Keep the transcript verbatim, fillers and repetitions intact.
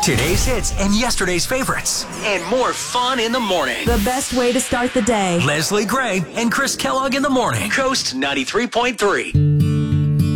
Today's hits and yesterday's favorites. And more fun in the morning. The best way to start the day. Leslie Gray and Chris Kellogg in the morning. Coast ninety-three point three.